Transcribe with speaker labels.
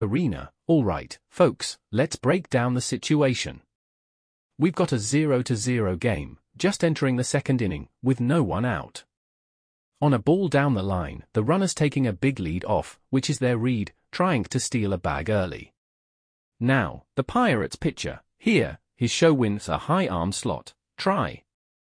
Speaker 1: arena. Alright, folks, let's break down the situation. We've got a 0-0 game, just entering the second inning, with no one out. On a ball down the line, the runner's taking a big lead off, which is their read, trying to steal a bag early. Now, the Pirates pitcher, here, his show wins a high arm slot, try.